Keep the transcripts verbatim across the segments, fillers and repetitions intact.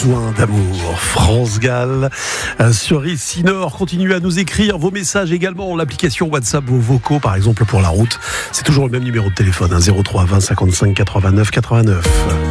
Besoin d'amour, France Gall euh, sur Ici Nord. Continuez à nous écrire vos messages également, l'application WhatsApp, vos vocaux par exemple pour la route. C'est toujours le même numéro de téléphone, hein, zéro trois vingt cinquante-cinq quatre-vingt-neuf quatre-vingt-neuf.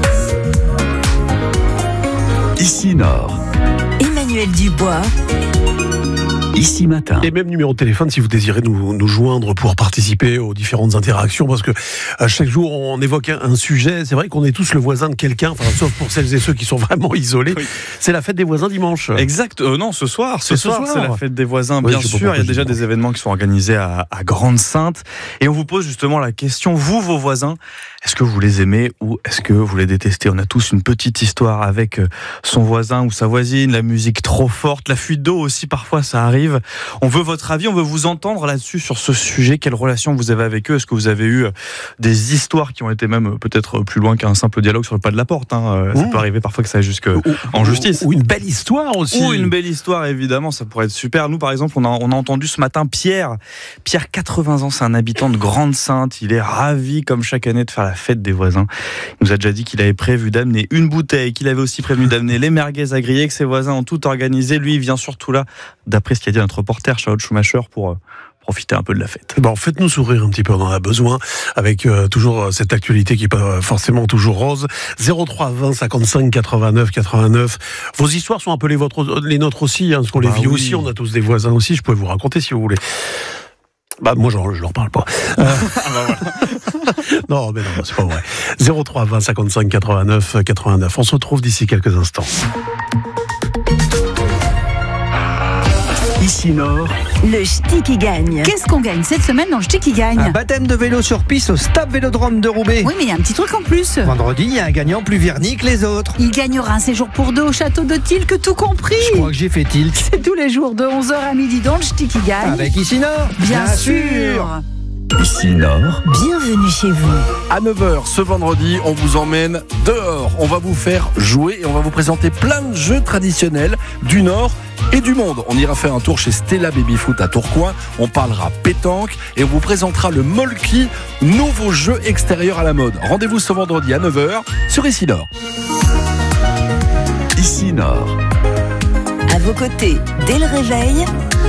Ici Nord. Emmanuel Dubois. Ici Matin. Et même numéro de téléphone si vous désirez nous, nous joindre pour participer aux différentes interactions, parce que à chaque jour on évoque un, un sujet. C'est vrai qu'on est tous le voisin de quelqu'un, enfin, sauf pour celles et ceux qui sont vraiment isolés. Oui. C'est la fête des voisins dimanche. Exact, euh, non, ce soir, ce, ce soir, soir c'est la fête des voisins, oui, bien sûr. Il y a déjà des événements qui sont organisés à, à Grande-Sainte. Et on vous pose justement la question, vous, vos voisins, est-ce que vous les aimez ou est-ce que vous les détestez? On a tous une petite histoire avec son voisin ou sa voisine, la musique trop forte, la fuite d'eau aussi, parfois ça arrive. On veut votre avis, on veut vous entendre là-dessus, sur ce sujet. Quelle relation vous avez avec eux? Est-ce que vous avez eu des histoires qui ont été même peut-être plus loin qu'un simple dialogue sur le pas de la porte, hein. Ça mmh. peut arriver parfois que ça aille jusqu'en justice. Ou une belle histoire aussi. Ou une belle histoire, évidemment, ça pourrait être super. Nous, par exemple, on a, on a entendu ce matin Pierre. Pierre, quatre-vingts ans, c'est un habitant de Grande-Sainte. Il est ravi, comme chaque année, de faire la fête des voisins. Il nous a déjà dit qu'il avait prévu d'amener une bouteille, qu'il avait aussi prévu d'amener les merguez à griller, que ses voisins ont tout organisé. Lui, il vient surtout là, d'après ce qu'a dit notre reporter Charlotte Schumacher, pour profiter un peu de la fête. Bon, faites-nous sourire un petit peu, on en a besoin, avec euh, toujours euh, cette actualité qui n'est pas forcément toujours rose. zéro trois vingt cinquante-cinq quatre-vingt-neuf quatre-vingt-neuf. Vos histoires sont un peu les, vôtres, les nôtres aussi, hein, parce qu'on bah les vit oui. aussi, on a tous des voisins aussi, je peux vous raconter si vous voulez. Bah, moi, genre, je leur parle pas. Euh... non, mais non, c'est pas vrai. zéro trois vingt cinquante-cinq quatre-vingt-neuf quatre-vingt-neuf. On se retrouve d'ici quelques instants. Ici Nord. Le ch'ti qui gagne. Qu'est-ce qu'on gagne cette semaine dans le ch'ti qui gagne? Un baptême de vélo sur piste au Stade Vélodrome de Roubaix. Oui, mais il y a un petit truc en plus. Vendredi, il y a un gagnant plus verni que les autres. Il gagnera un séjour pour deux au château de Tilk, tout compris. Je crois que j'ai fait Tilk. C'est tous les jours de onze heures à midi dans le ch'ti qui gagne. Avec Ici Nord. Bien, Bien sûr. sûr. Ici Nord. Bienvenue chez vous. À neuf heures ce vendredi, on vous emmène dehors. On va vous faire jouer et on va vous présenter plein de jeux traditionnels du Nord et du monde. On ira faire un tour chez Stella Baby Foot à Tourcoing. On parlera pétanque et on vous présentera le Molki, nouveau jeu extérieur à la mode. Rendez-vous ce vendredi à neuf heures sur Ici Nord. Ici Nord. À vos côtés, dès le réveil.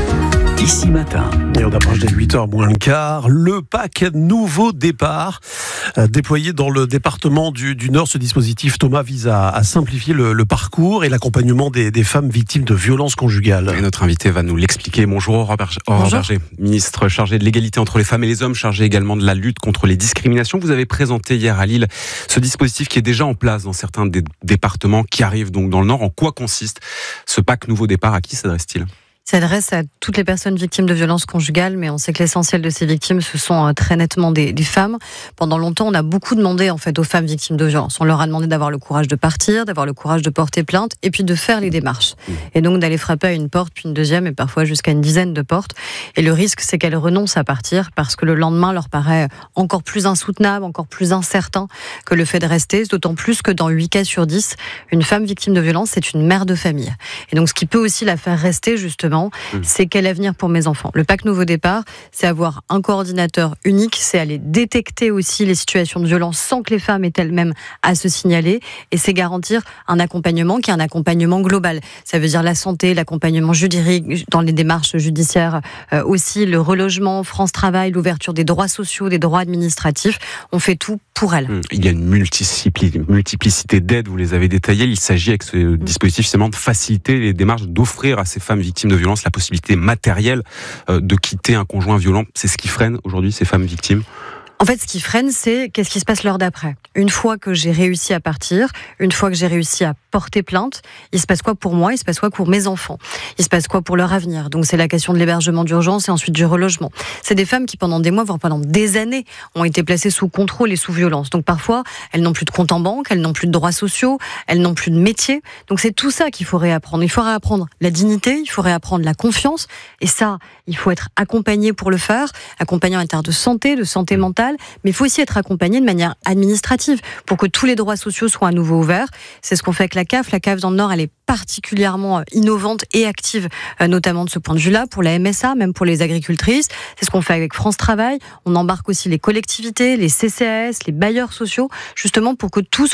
Ici Matin. Et on approche des huit heures moins le quart. Le pack Nouveau Départ, euh, déployé dans le département du, du Nord. Ce dispositif, Thomas, vise à, à simplifier le, le parcours et l'accompagnement des, des femmes victimes de violences conjugales. Et notre invité va nous l'expliquer. Bonjour Aurore Berger, Aurore Berger, ministre chargée de l'égalité entre les femmes et les hommes, chargée également de la lutte contre les discriminations. Vous avez présenté hier à Lille ce dispositif qui est déjà en place dans certains des départements qui arrivent donc dans le Nord. En quoi consiste ce pack Nouveau Départ? À qui s'adresse-t-il? S'adresse à toutes les personnes victimes de violences conjugales, mais on sait que l'essentiel de ces victimes, ce sont très nettement des, des femmes. Pendant longtemps, on a beaucoup demandé en fait aux femmes victimes de violences. On leur a demandé d'avoir le courage de partir, d'avoir le courage de porter plainte, et puis de faire les démarches. Et donc d'aller frapper à une porte, puis une deuxième, et parfois jusqu'à une dizaine de portes. Et le risque, c'est qu'elles renoncent à partir, parce que le lendemain leur paraît encore plus insoutenable, encore plus incertain que le fait de rester, d'autant plus que dans huit cas sur dix, une femme victime de violence, c'est une mère de famille. Et donc ce qui peut aussi la faire rester, justement, c'est quel avenir pour mes enfants. Le pack Nouveau Départ, c'est avoir un coordinateur unique, c'est aller détecter aussi les situations de violence sans que les femmes aient elles-mêmes à se signaler, et c'est garantir un accompagnement qui est un accompagnement global. Ça veut dire la santé, l'accompagnement juridique dans les démarches judiciaires, euh, aussi le relogement, France Travail, l'ouverture des droits sociaux, des droits administratifs. On fait tout pour elles. Il y a une multiplicité d'aides, vous les avez détaillées. Il s'agit avec ce dispositif justement de faciliter les démarches, d'offrir à ces femmes victimes de violences la possibilité matérielle de quitter un conjoint violent. C'est ce qui freine aujourd'hui ces femmes victimes? En fait, ce qui freine, c'est qu'est-ce qui se passe l'heure d'après. Une fois que j'ai réussi à partir, une fois que j'ai réussi à porter plainte, il se passe quoi pour moi? Il se passe quoi pour mes enfants? Il se passe quoi pour leur avenir? Donc c'est la question de l'hébergement d'urgence et ensuite du relogement. C'est des femmes qui pendant des mois, voire pendant des années, ont été placées sous contrôle et sous violence. Donc parfois, elles n'ont plus de compte en banque, elles n'ont plus de droits sociaux, elles n'ont plus de métier. Donc c'est tout ça qu'il faut réapprendre. Il faut réapprendre la dignité, il faut réapprendre la confiance. Et ça, il faut être accompagné pour le faire, accompagné en termes de santé, de santé mentale, mais il faut aussi être accompagné de manière administrative pour que tous les droits sociaux soient à nouveau ouverts. C'est ce qu'on fait avec la C A F. La C A F dans le Nord, elle est particulièrement innovante et active, notamment de ce point de vue-là, pour la M S A, même pour les agricultrices. C'est ce qu'on fait avec France Travail. On embarque aussi les collectivités, les C C A S, les bailleurs sociaux, justement pour que tout soit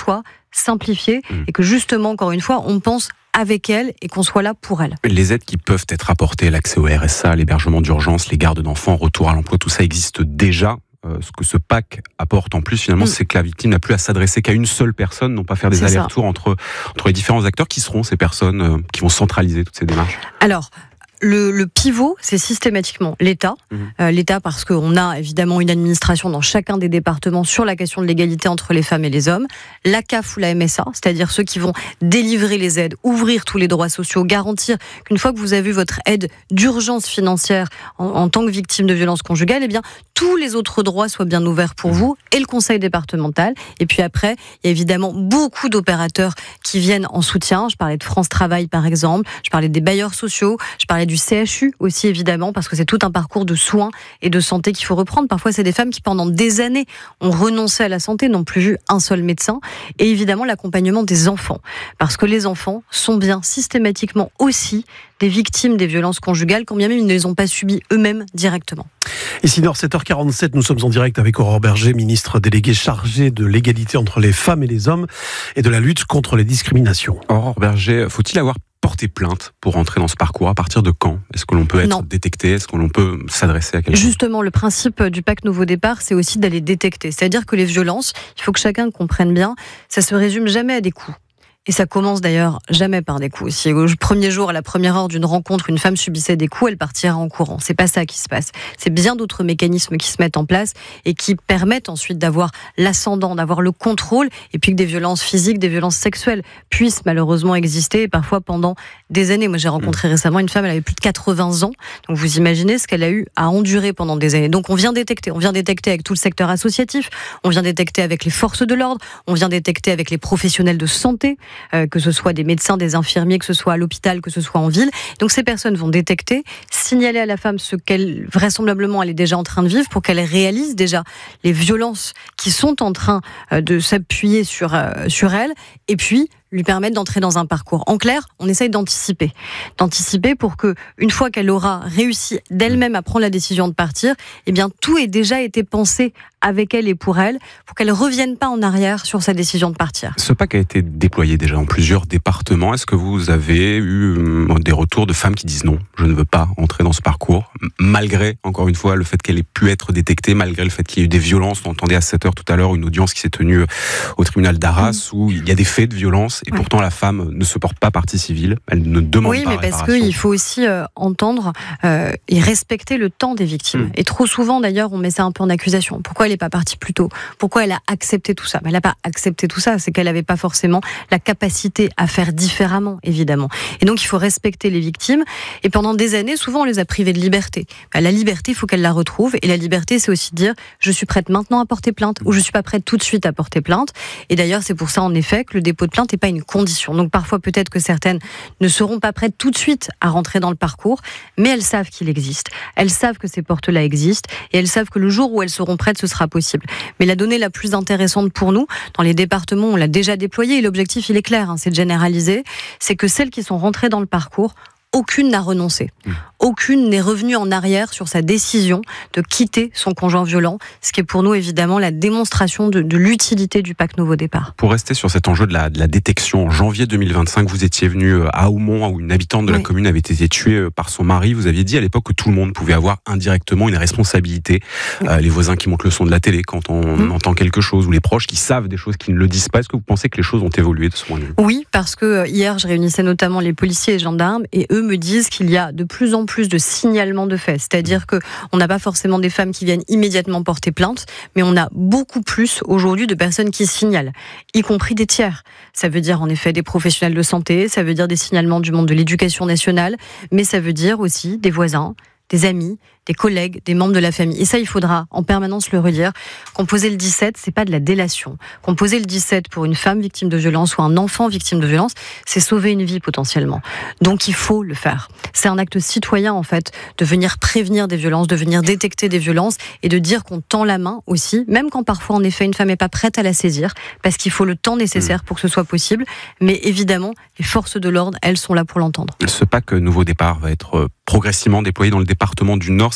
simplifiée Mmh. et que justement, encore une fois, on pense avec elle et qu'on soit là pour elle. Les aides qui peuvent être apportées, l'accès au R S A, l'hébergement d'urgence, les gardes d'enfants, retour à l'emploi, tout ça existe déjà. Euh, ce que ce P A C apporte en plus, finalement, Mm. c'est que la victime n'a plus à s'adresser qu'à une seule personne, non pas faire des C'est ça. allers-retours entre, entre les différents acteurs. Qui seront ces personnes euh, qui vont centraliser toutes ces démarches? Alors, le, le pivot, c'est systématiquement l'État. Mmh. Euh, L'État parce qu'on a évidemment une administration dans chacun des départements sur la question de l'égalité entre les femmes et les hommes. La C A F ou la M S A, c'est-à-dire ceux qui vont délivrer les aides, ouvrir tous les droits sociaux, garantir qu'une fois que vous avez votre aide d'urgence financière en, en tant que victime de violence conjugale, eh bien, tous les autres droits soient bien ouverts pour vous, et le conseil départemental. Et puis après, il y a évidemment beaucoup d'opérateurs qui viennent en soutien. Je parlais de France Travail, par exemple. Je parlais des bailleurs sociaux. Je parlais du C H U aussi, évidemment, parce que c'est tout un parcours de soins et de santé qu'il faut reprendre. Parfois, c'est des femmes qui, pendant des années, ont renoncé à la santé, n'ont plus vu un seul médecin. Et évidemment, l'accompagnement des enfants. Parce que les enfants sont bien systématiquement aussi des victimes des violences conjugales, quand bien même ils ne les ont pas subies eux-mêmes directement. Ici Nord, sept heures quarante-sept, nous sommes en direct avec Aurore Berger, ministre déléguée chargée de l'égalité entre les femmes et les hommes et de la lutte contre les discriminations. Aurore Berger, faut-il avoir porté plainte pour entrer dans ce parcours? À partir de quand est-ce que l'on peut être Non. détecté? Est-ce que l'on peut s'adresser à quelqu'un? Justement, le principe du P A C Nouveau Départ, c'est aussi d'aller détecter. C'est-à-dire que les violences, il faut que chacun comprenne bien, ça se résume jamais à des coups. Et ça commence d'ailleurs jamais par des coups. Si au premier jour, à la première heure d'une rencontre, une femme subissait des coups, elle partira en courant. C'est pas ça qui se passe. C'est bien d'autres mécanismes qui se mettent en place et qui permettent ensuite d'avoir l'ascendant, d'avoir le contrôle, et puis que des violences physiques, des violences sexuelles puissent malheureusement exister, et parfois pendant des années. Moi, j'ai rencontré récemment une femme, elle avait plus de quatre-vingts ans. Donc vous imaginez ce qu'elle a eu à endurer pendant des années. Donc on vient détecter. On vient détecter avec tout le secteur associatif, on vient détecter avec les forces de l'ordre, on vient détecter avec les professionnels de santé, Euh, que ce soit des médecins, des infirmiers, que ce soit à l'hôpital, que ce soit en ville. Donc ces personnes vont détecter, signaler à la femme ce qu'elle, vraisemblablement, elle est déjà en train de vivre, pour qu'elle réalise déjà les violences qui sont en train euh, de s'appuyer sur, euh, sur elle, et puis lui permettre d'entrer dans un parcours. En clair, on essaye d'anticiper. D'anticiper pour que, une fois qu'elle aura réussi d'elle-même à prendre la décision de partir, eh bien, tout ait déjà été pensé avec elle et pour elle, pour qu'elle ne revienne pas en arrière sur sa décision de partir. Ce P A C a été déployé déjà dans plusieurs départements. Est-ce que vous avez eu euh, des retours de femmes qui disent non, je ne veux pas entrer dans ce parcours, malgré, encore une fois, le fait qu'elle ait pu être détectée, malgré le fait qu'il y ait eu des violences? On entendait à sept heures tout à l'heure une audience qui s'est tenue au tribunal d'Arras, mmh. où il y a des faits de violence, et ouais. pourtant la femme ne se porte pas partie civile, elle ne demande oui, pas mais réparation. Parce qu'il faut aussi euh, entendre euh, et respecter le temps des victimes. Mmh. Et trop souvent, d'ailleurs, on met ça un peu en accusation. Pourquoi elle n'est pas partie plus tôt? Pourquoi elle a accepté tout ça? Mais elle n'a pas accepté tout ça, c'est qu'elle n'avait pas forcément la capacité à faire différemment, évidemment. Et donc, il faut respecter les victimes. Et pendant des années, souvent, on les a privées de liberté. Ben, la liberté, il faut qu'elle la retrouve. Et la liberté, c'est aussi de dire, je suis prête maintenant à porter plainte, ou je suis pas prête tout de suite à porter plainte. Et d'ailleurs, c'est pour ça, en effet, que le dépôt de plainte n'est pas une condition. Donc, parfois, peut-être que certaines ne seront pas prêtes tout de suite à rentrer dans le parcours, mais elles savent qu'il existe. Elles savent que ces portes-là existent, et elles savent que le jour où elles seront prêtes, ce sera possible. Mais la donnée la plus intéressante pour nous, dans les départements, on l'a déjà déployée, et l'objectif, il est clair, hein, c'est de généraliser, c'est que celles qui sont rentrées dans le parcours, aucune n'a renoncé. Mmh. Aucune n'est revenue en arrière sur sa décision de quitter son conjoint violent, ce qui est pour nous évidemment la démonstration de, de l'utilité du P A C Nouveau Départ. Pour rester sur cet enjeu de la, de la détection, en janvier deux mille vingt-cinq, vous étiez venu à Aumont, où une habitante de oui. la commune avait été tuée par son mari. Vous aviez dit à l'époque que tout le monde pouvait avoir indirectement une responsabilité. Oui. Euh, les voisins qui montent le son de la télé quand on mmh. entend quelque chose, ou les proches qui savent des choses qui ne le disent pas. Est-ce que vous pensez que les choses ont évolué de ce point de vue? Oui, parce que hier, je réunissais notamment les policiers et gendarmes, et eux me disent qu'il y a de plus en plus de signalements de faits. C'est-à-dire qu'on n'a pas forcément des femmes qui viennent immédiatement porter plainte, mais on a beaucoup plus aujourd'hui de personnes qui signalent, y compris des tiers. Ça veut dire en effet des professionnels de santé, ça veut dire des signalements du monde de l'éducation nationale, mais ça veut dire aussi des voisins, des amis, des collègues, des membres de la famille. Et ça, il faudra en permanence le redire. Composer le dix-sept, c'est pas de la délation. Composer le dix-sept pour une femme victime de violence ou un enfant victime de violence, c'est sauver une vie potentiellement. Donc il faut le faire. C'est un acte citoyen en fait, de venir prévenir des violences, de venir détecter des violences et de dire qu'on tend la main aussi, même quand parfois en effet une femme n'est pas prête à la saisir, parce qu'il faut le temps nécessaire pour que ce soit possible. Mais évidemment, les forces de l'ordre, elles sont là pour l'entendre. Ce P A C Nouveau Départ va être progressivement déployé dans le département du Nord.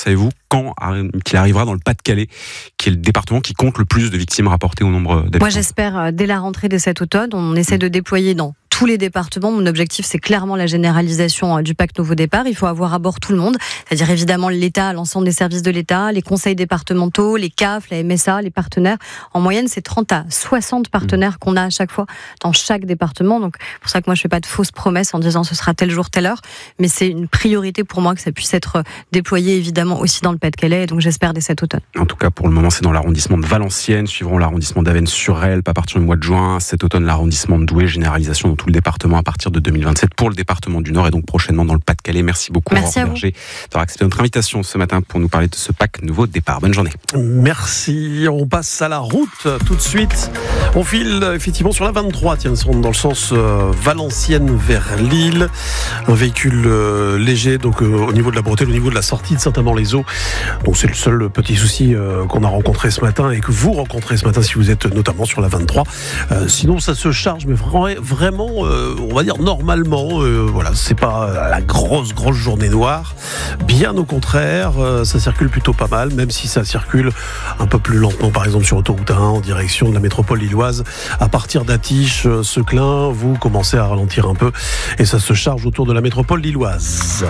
savez-vous quand qu'il arrivera dans le Pas-de-Calais, qui est le département qui compte le plus de victimes rapportées au nombre d'habitants? Moi, j'espère euh, dès la rentrée de cet automne. On essaie de déployer dans tous les départements. Mon objectif, c'est clairement la généralisation euh, du pacte Nouveau Départ. Il faut avoir à bord tout le monde, c'est-à-dire évidemment l'État, l'ensemble des services de l'État, les conseils départementaux, les C A F, la M S A, les partenaires. En moyenne, c'est trente à soixante partenaires qu'on a à chaque fois dans chaque département. Donc, c'est pour ça que moi, je fais pas de fausses promesses en disant ce sera tel jour, telle heure. Mais c'est une priorité pour moi que ça puisse être déployé évidemment aussi dans le Pas-de-Calais. Donc, j'espère dès cet automne. En tout cas, pour le moment, c'est dans l'arrondissement de Valenciennes, suivront l'arrondissement d'Avesnes-sur-Helpe à partir du mois de juin. Cet automne, l'arrondissement de Douai, généralisation dans tout le département à partir de deux mille vingt-sept pour le département du Nord et donc prochainement dans le Pas-de-Calais. Merci beaucoup, Merci Aurore Berger, d'avoir accepté notre invitation ce matin pour nous parler de ce pacte Nouveau Départ. Bonne journée. Merci. On passe à la route tout de suite. On file effectivement sur la vingt-trois, tiens, dans le sens euh, Valenciennes vers Lille. Un véhicule euh, léger, donc euh, au niveau de la bretelle, au niveau de la sortie de Saint-Amand-les-Eaux. Donc c'est le seul petit souci euh, qu'on a rencontré ce matin et que vous rencontrez ce matin si vous êtes notamment sur la vingt-trois. Euh, sinon, ça se charge, mais vra- vraiment, euh, on va dire normalement. Euh, voilà, c'est pas la grosse grosse journée noire. Bien au contraire, euh, ça circule plutôt pas mal, même si ça circule un peu plus lentement, par exemple sur l'autoroute un en direction de la métropole lilloise. À partir d'Attiche, euh, Seclin, vous commencez à ralentir un peu et ça se charge autour de la métropole lilloise.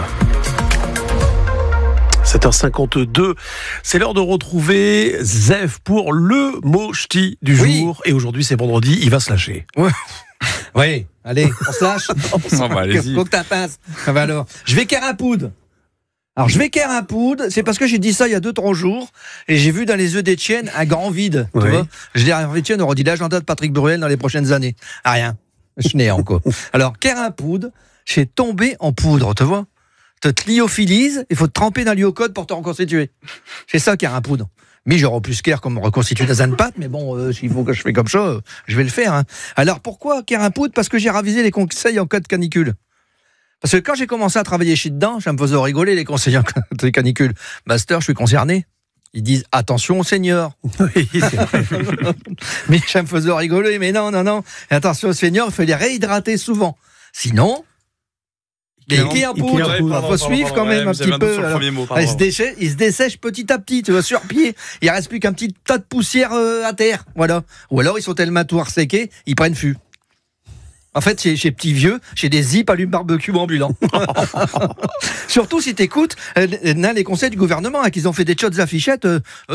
sept heures cinquante-deux, c'est l'heure de retrouver Zef pour le mot ch'ti du Oui. jour. Et aujourd'hui, c'est vendredi, il va se lâcher. Ouais. Oui, allez, on se lâche. Non, bah, allez-y. Faut que t'as passe. Ah bah alors, je vais caire un poudre. Alors, je vais caire un poudre, c'est parce que j'ai dit ça il y a deux, trois jours, et j'ai vu dans les yeux d'Étienne un grand vide. Tu Oui. vois, je dis à Étienne, on redit l'agenda de Patrick Bruel dans les prochaines années. Ah, rien. Je n'ai encore. Alors, caire un poudre, j'ai tombé en poudre, tu vois. Te te lyophilise, il faut te tremper dans l'iocode pour te reconstituer. C'est ça, caire un poudre. Mais j'aurais plus qu'air comme me reconstituer dans une pâte, mais bon, euh, s'il faut que je fais comme ça, euh, je vais le faire. Hein. Alors pourquoi caire un poudre? Parce que j'ai ravisé les conseils en cas de canicule. Parce que quand j'ai commencé à travailler chez dedans, ça me faisait rigoler les conseils en cas de canicule. Master, je suis concerné. Ils disent attention, seigneur. Oui, c'est vrai. Mais ça me faisait rigoler. Mais non, non, non. Attention, seigneur, il faut les réhydrater souvent. Sinon, les Ikea en poudre, il faut suivre quand même un petit peu. Alors, il, se dessèche, il se dessèche petit à petit, tu vois, sur pied. Il reste plus qu'un petit tas de poussière euh, à terre, voilà. Ou alors ils sont tellement tout resséqués, ils prennent fût. En fait, chez, chez petits vieux, chez des zips allume barbecue ambulants. Surtout si t'écoutes euh, les conseils du gouvernement, hein, qu'ils ont fait des shots affichettes. Euh,